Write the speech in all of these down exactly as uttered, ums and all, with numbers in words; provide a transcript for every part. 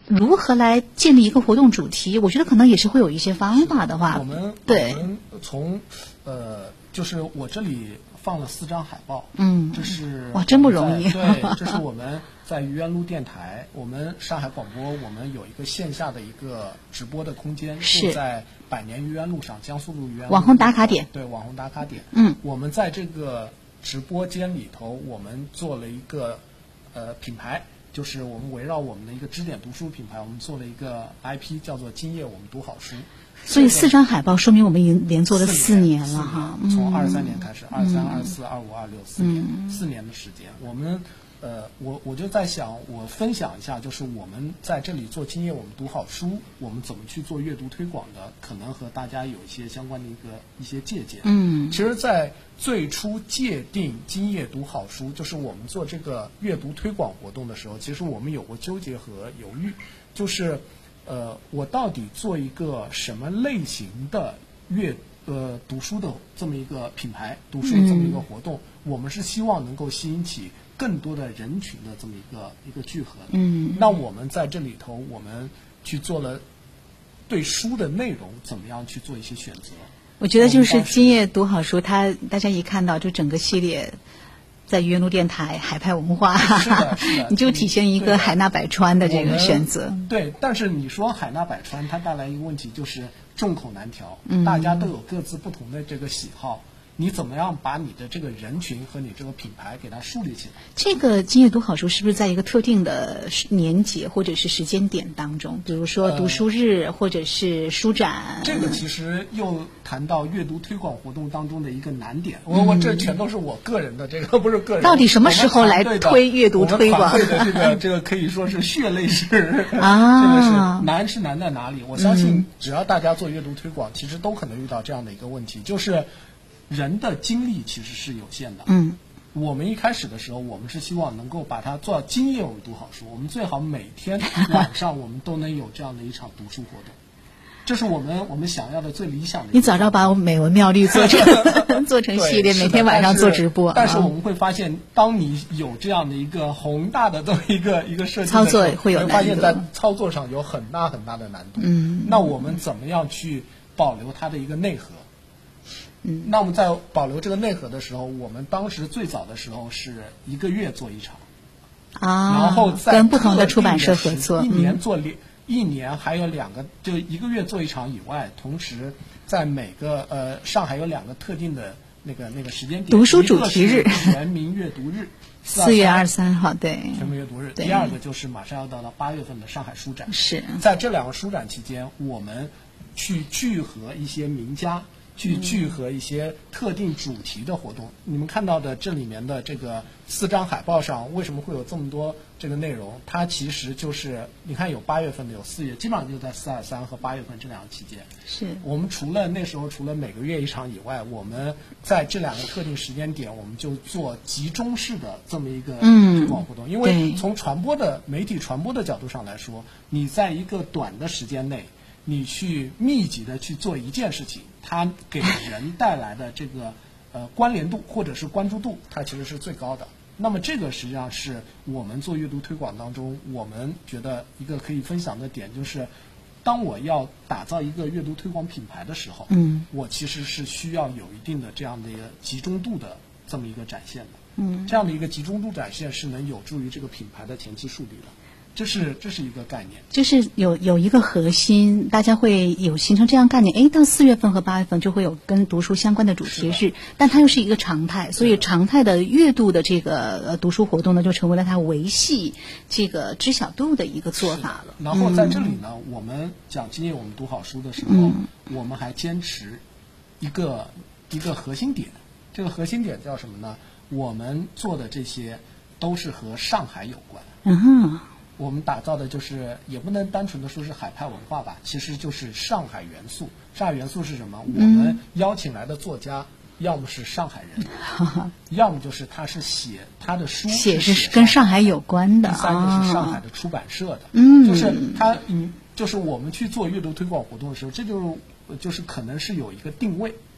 如何来建立一个活动主题？我觉得可能也是会有一些方法的话。 我们对， 我们从呃，就是我这里放了四张海报， 嗯， 这是哇，真不容易。 对，这是我们在愚园路电台，我们上海广播，我们有一个线下的一个直播的空间， 是在百年愚园路上，江苏路愚园路网红打卡点。 对，网红打卡点。 嗯， 我们在这个直播间里头，我们做了一个呃品牌。就是我们围绕我们的一个支点读书品牌，我们做了一个 I P， 叫做今夜我们读好书。 所以四张海报说明我们已经连做了四年了哈， 从二三年开始，二三、二四、二五、二六，四年，四年的时间。我们呃，我我就在想，我分享一下，就是我们在这里做今夜我们读好书，我们怎么去做阅读推广的，可能和大家有一些相关的一个一些借鉴。 嗯， 其实，在最初界定今夜读好书，就是我们做这个阅读推广活动的时候，其实我们有过纠结和犹豫，就是呃，我到底做一个什么类型的阅呃读书的这么一个品牌，读书的这么一个活动，嗯、我们是希望能够吸引起更多的人群的这么一个一个聚合的。 嗯， 那我们在这里头，我们去做了对书的内容怎么样去做一些选择。 我觉得就是今夜读好书，它大家一看到就整个系列，在愚园路电台海派文化， 是的，是的， 你就体现一个海纳百川的这个选择。 对，但是你说海纳百川，它带来一个问题就是众口难调， 嗯、 大家都有各自不同的这个喜好。你怎么样把你的这个人群和你这个品牌给它树立起来？ 这个今夜读好书是不是在一个特定的年节或者是时间点当中，比如说读书日、呃、或者是书展？ 这个其实又谈到阅读推广活动当中的一个难点。我、嗯、我这全都是我个人的这个，不是个人。 到底什么时候来推阅读推广？ 对的，这个这个可以说是血泪史啊。 这个是难是难在哪里？我相信只要大家做阅读推广，嗯、其实都可能遇到这样的一个问题，就是。人的精力其实是有限的。 嗯， 我们一开始的时候，我们是希望能够把它做到今夜我们读好书，我们最好每天晚上我们都能有这样的一场读书活动，这是我们我们想要的最理想的。 你早知道把我们美文妙律做成做成系列，每天晚上做直播。 但是, 但是我们会发现，当你有这样的一个宏大的这么一个一个设计操作会有难度， 发现在操作上有很大很大的难度。 嗯， 那我们怎么样去保留它的一个内核？ 嗯， 那我们在保留这个内核的时候，我们当时最早的时候是一个月做一场， 啊， 然后在跟不同的出版社合作， 一年做两、嗯，一年还有两个，就一个月做一场以外，同时在每个呃上海有两个特定的那个那个时间点， 读书主题日， 全民阅读日， 四月二十三号，对， 全民阅读日。第二个就是马上要到了八月份的上海书展， 是在这两个书展期间，我们去聚合一些名家。去聚合一些特定主题的活动。嗯、你们看到的这里面的这个四张海报上，为什么会有这么多这个内容？它其实就是你看有八月份的，有四月，基本上就在四二三和八月份这两个期间。 是我们除了那时候除了每个月一场以外，我们在这两个特定时间点，我们就做集中式的这么一个推广活动。 嗯、 因为从传播的媒体传播的角度上来说，你在一个短的时间内，你去密集的去做一件事情。它给人带来的这个呃关联度或者是关注度，它其实是最高的。那么这个实际上是我们做阅读推广当中，我们觉得一个可以分享的点，就是当我要打造一个阅读推广品牌的时候， 嗯， 我其实是需要有一定的这样的一个集中度的这么一个展现的。 嗯， 这样的一个集中度展现是能有助于这个品牌的前期树立的。这是这是一个概念， 就是有有一个核心，大家会有形成这样概念。哎，到四月份和八月份就会有跟读书相关的主题日，但它又是一个常态，所以常态的阅读的这个呃读书活动呢，就成为了它维系这个知晓度的一个做法了。 然后在这里呢，嗯、我们讲今夜我们读好书的时候， 嗯、 我们还坚持一个一个核心点，这个核心点叫什么呢？我们做的这些都是和上海有关。 嗯哼。 我们打造的就是也不能单纯的说是海派文化吧，其实就是上海元素。上海元素是什么？我们邀请来的作家，嗯、要么是上海人，要么就是他是写他的书写是跟上海有关的。 第三个是上海的出版社的， 嗯， 就是他，嗯，就是我们去做阅读推广活动的时候，这就是就是可能是有一个定位。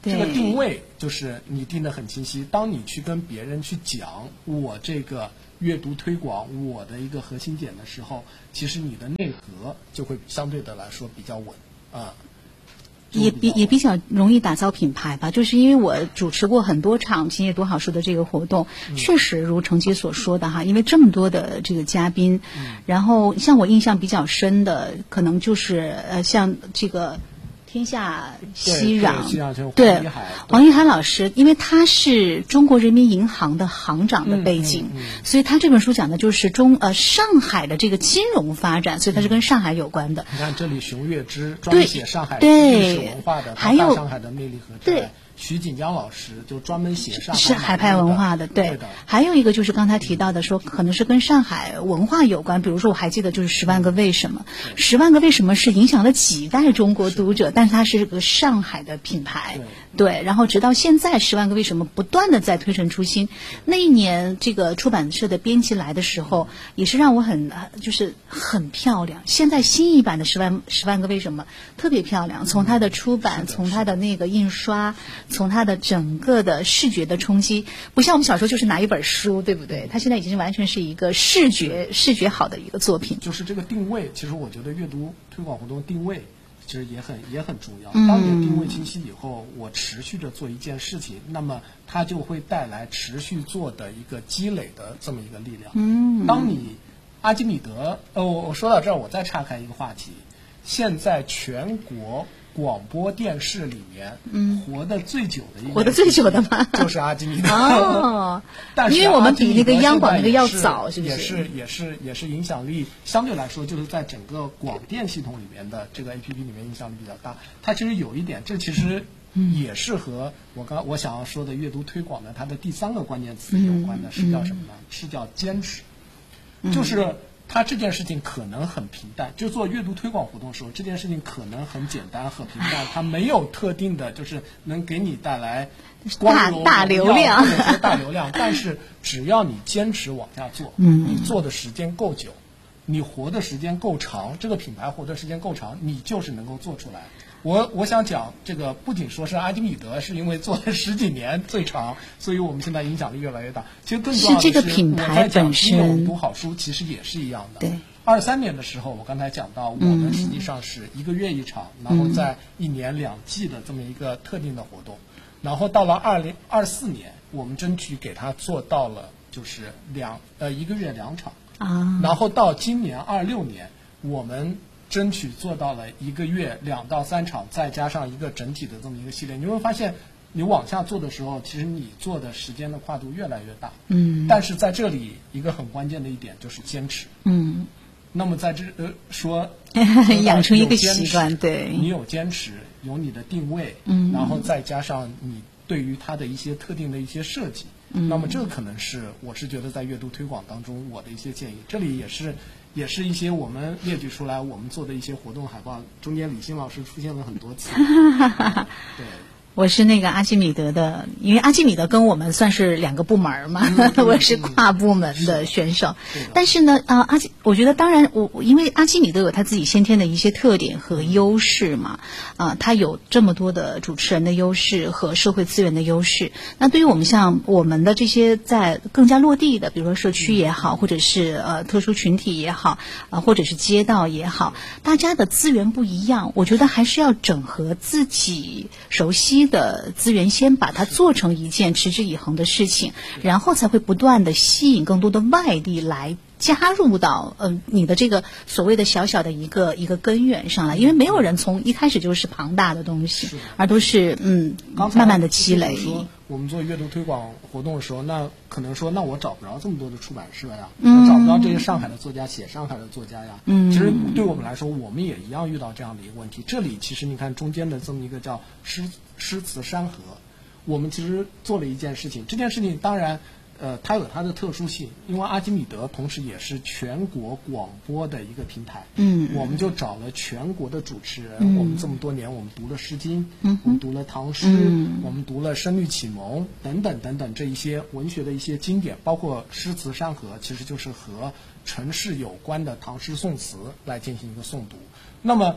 这个定位就是你定得很清晰。当你去跟别人去讲我这个阅读推广我的一个核心点的时候，其实你的内核就会相对的来说比较稳啊。 也比也比较容易打造品牌吧，就是因为我主持过很多场品也读好书的这个活动，嗯、确实如程基所说的哈，因为这么多的这个嘉宾，嗯、然后像我印象比较深的，可能就是呃像这个。天下熙攘，对黄一海老师，因为他是中国人民银行的行长的背景， 嗯嗯嗯、 所以他这本书讲的就是中呃上海的这个金融发展，所以它是跟上海有关的。 你看这里熊月之专门写上海历史文化的， 还有上海的魅力和对。 徐锦江老师就专门写上海是海派文化的，对。 对的还有一个就是刚才提到的说，可能是跟上海文化有关。比如说，我还记得就是《十万个为什么》，《十万个为什么》是影响了几代中国读者，但是它是个上海的品牌， 对。 对然后直到现在，《十万个为什么》不断的在推陈出新。那一年，这个出版社的编辑来的时候，也是让我很就是很漂亮。现在新一版的《十万十万个为什么》特别漂亮，从它的出版，从它的那个印刷。从它的整个的视觉的冲击，不像我们小时候就是拿一本书，对不对？它现在已经完全是一个视觉视觉好的一个作品。 就是这个定位，其实我觉得阅读推广活动定位其实也很也很重要。当你的定位清晰以后，嗯、我持续的做一件事情，那么它就会带来持续做的一个积累的这么一个力量。 嗯， 当你阿基米德，呃，我我说到这儿，我再岔开一个话题，现在全国。广播电视里面，嗯，活得最久的一个， 活得最久的吗？ 就是阿基米德。 哦， 但是因为我们比那个央广那个要早，是不是？ 也是也是也是影响力相对来说，就是在整个广电系统里面的这个 A P P 里面影响力比较大。它其实有一点，这其实也是和我刚我想要说的阅读推广的它的第三个关键词有关的，是叫什么呢？是叫坚持，就是。他这件事情可能很平淡，就做阅读推广活动的时候，这件事情可能很简单、很平淡，它没有特定的，就是能给你带来光荣、 大流量或者说大流量。但是只要你坚持往下做， 嗯， 你做的时间够久，你活的时间够长，这个品牌活的时间够长，你就是能够做出来。我我想讲这个，不仅说是阿基米德是因为做了十几年最长，所以我们现在影响力越来越大。其实更重要的是这个品牌本身。 我们读好书其实也是一样的。 对。 二三年的时候，我刚才讲到，我们实际上是一个月一场，嗯、然后在一年两季的这么一个特定的活动，嗯、然后到了二零二四年，我们争取给它做到了就是两呃一个月两场啊， 然后到今年二六年，我们。争取做到了一个月两到三场，再加上一个整体的这么一个系列，你会发现，你往下做的时候，其实你做的时间的跨度越来越大。 嗯。 但是在这里一个很关键的一点就是坚持。 嗯。 那么在这呃说， 养成一个习惯，对。 你有坚持，有你的定位， 嗯， 然后再加上你对于它的一些特定的一些设计， 嗯， 那么这个可能是我是觉得在阅读推广当中我的一些建议。这里也是。也是一些我们列举出来我们做的一些活动海报，中间李欣老师出现了很多次。对， 我是那个阿基米德的，因为阿基米德跟我们算是两个部门嘛， 嗯、 我是跨部门的选手。 嗯、 但是呢，啊、呃，阿基，我觉得当然我因为阿基米德有他自己先天的一些特点和优势嘛，啊、呃，他有这么多的主持人的优势和社会资源的优势。那对于我们像我们的这些在更加落地的，比如说社区也好，或者是呃特殊群体也好，啊、呃，或者是街道也好，大家的资源不一样，我觉得还是要整合自己熟悉的资源，先把它做成一件持之以恒的事情，然后才会不断的吸引更多的外力来加入到呃你的这个所谓的小小的一个一个根源上来，因为没有人从一开始就是庞大的东西，而都是嗯慢慢的积累。 我们做阅读推广活动的时候，那可能说，那我找不着这么多的出版社呀， 嗯、 我找不到这些上海的作家写上海的作家呀。 嗯， 其实对我们来说，我们也一样遇到这样的一个问题。这里其实你看中间的这么一个叫诗诗词山河，我们其实做了一件事情。这件事情当然。呃，它有它的特殊性，因为阿基米德同时也是全国广播的一个平台。 嗯， 我们就找了全国的主持人。 嗯、 我们这么多年，我们读了《诗经》， 嗯， 我们读了唐诗， 嗯， 我们读了《声律启蒙》等等等等这一些文学的一些经典，包括诗词山河，其实就是和城市有关的唐诗宋词来进行一个诵读。那么，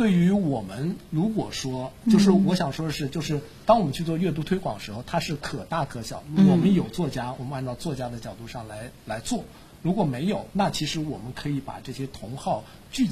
对于我们如果说，就是我想说的是，就是当我们去做阅读推广的时候，它是可大可小。 嗯、 我们有作家，我们按照作家的角度上来来做；如果没有，那其实我们可以把这些同好聚